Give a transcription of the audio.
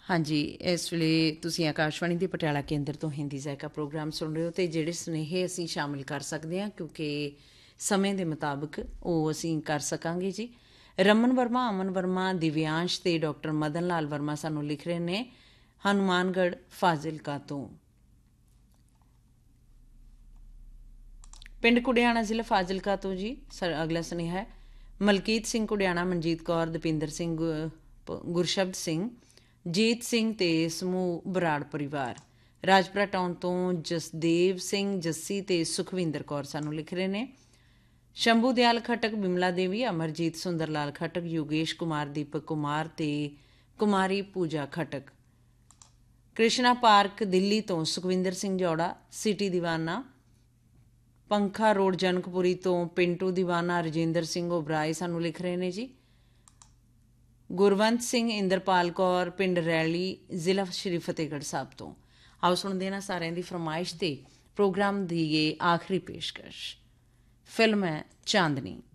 ਹਾਂਜੀ, ਇਸ ਵੇਲੇ ਤੁਸੀਂ ਆਕਾਸ਼ਵਾਣੀ ਦੇ ਪਟਿਆਲਾ ਕੇਂਦਰ ਤੋਂ ਹਿੰਦੀ ਜ਼ਾਇਕਾ ਪ੍ਰੋਗਰਾਮ ਸੁਣ ਰਹੇ ਹੋ ਅਤੇ ਜਿਹੜੇ ਸੁਨੇਹੇ ਅਸੀਂ ਸ਼ਾਮਿਲ ਕਰ ਸਕਦੇ ਹਾਂ ਕਿਉਂਕਿ ਸਮੇਂ ਦੇ ਮੁਤਾਬਕ ਉਹ ਅਸੀਂ ਕਰ ਸਕਾਂਗੇ ਜੀ। ਰਮਨ ਵਰਮਾ, ਅਮਨ ਵਰਮਾ, ਦਿਵਿਆਂਸ਼ ਤੇ ਡਾਕਟਰ ਮਦਨ ਲਾਲ ਵਰਮਾ ਸਾਨੂੰ ਲਿਖ ਰਹੇ ਨੇ ਹਨੂਮਾਨਗੜ੍ਹ ਫਾਜ਼ਿਲਕਾ ਤੋਂ। ਪਿੰਡ ਕੁੜਿਆਣਾ ਜ਼ਿਲ੍ਹਾ ਫਾਜ਼ਿਲਕਾ ਤੋਂ ਜੀ ਅਗਲਾ ਸੁਨੇਹਾ ਹੈ ਮਲਕੀਤ ਸਿੰਘ ਕੁੜਿਆਣਾ, ਮਨਜੀਤ ਕੌਰ, ਦਪਿੰਦਰ ਸਿੰਘ, ਗੁਰਸ਼ਬਦ ਸਿੰਘ, ਜੀਤ ਸਿੰਘ ਤੇ ਸਮੂਹ ਬਰਾੜ ਪਰਿਵਾਰ। ਰਾਜਪੁਰਾ ਟਾਊਨ ਤੋਂ ਜਸਦੇਵ ਸਿੰਘ, ਜੱਸੀ ਤੇ ਸੁਖਵਿੰਦਰ ਕੌਰ ਸਾਨੂੰ ਲਿਖ ਰਹੇ ਨੇ। ਸ਼ੰਭੂ ਦਿਆਲ ਖਟਕ, ਬਿਮਲਾ ਦੇਵੀ, ਅਮਰਜੀਤ, ਸੁੰਦਰ ਲਾਲ ਖਟਕ, ਯੋਗੇਸ਼ ਕੁਮਾਰ, ਦੀਪਕ ਕੁਮਾਰ ਤੇ ਕੁਮਾਰੀ ਪੂਜਾ ਖਟਕ। ਕ੍ਰਿਸ਼ਨਾ ਪਾਰਕ ਦਿੱਲੀ ਤੋਂ ਸੁਖਵਿੰਦਰ ਸਿੰਘ ਜੌੜਾ, ਸਿਟੀ ਦੀਵਾਨਾ, ਪੰਖਾ ਰੋਡ ਜਨਕਪੁਰੀ ਤੋਂ ਪਿੰਟੂ ਦੀਵਾਨਾ, ਰਜਿੰਦਰ ਸਿੰਘ ਓਬਰਾਏ ਸਾਨੂੰ ਲਿਖ ਰਹੇ ਨੇ ਜੀ। ਗੁਰਵੰਤ ਸਿੰਘ, ਇੰਦਰਪਾਲ ਕੌਰ, ਪਿੰਡ ਰੈਲੀ, ਜ਼ਿਲ੍ਹਾ ਸ਼੍ਰੀ ਫਤਿਹਗੜ੍ਹ ਸਾਹਿਬ ਤੋਂ। ਆਓ ਸੁਣਦੇ ਨਾ ਸਾਰਿਆਂ ਦੀ ਫਰਮਾਇਸ਼ ਤੇ ਪ੍ਰੋਗਰਾਮ ਦੀ ਇਹ ਆਖਰੀ ਪੇਸ਼ਕਸ਼। ਫਿਲਮ ਹੈ ਚਾਂਦਨੀ।